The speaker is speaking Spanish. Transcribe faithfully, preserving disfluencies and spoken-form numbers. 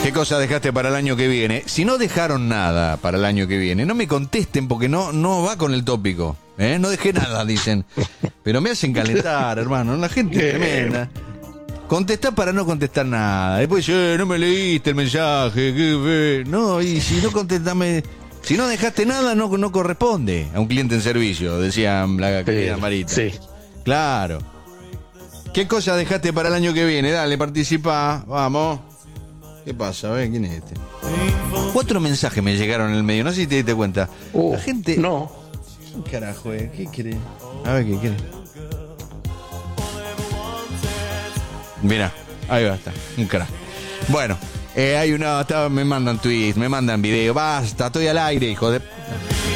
¿Qué cosa dejaste para el año que viene? Si no dejaron nada para el año que viene, no me contesten porque no, no va con el tópico. ¿eh? No dejé nada, dicen. Pero me hacen calentar, hermano. La gente es tremenda. Contestá para no contestar nada. Después, eh, no me leíste el mensaje. Qué fe. No, y si no contestame... Si no dejaste nada, no, no corresponde a un cliente en servicio, decía la querida Sí, Marita. sí. Claro. ¿Qué cosa dejaste para el año que viene? Dale, participa. Vamos. ¿Qué pasa? A ver, ¿quién es este? Cuatro mensajes me llegaron en el medio. No sé si te diste cuenta. Uh, la gente... No. ¿Qué carajo, eh? ¿Qué quiere? A ver, ¿qué quiere? Mira, ahí va, está. Un carajo. Bueno. Eh, hay una, me mandan tweets, me mandan video, basta, estoy al aire, hijo de...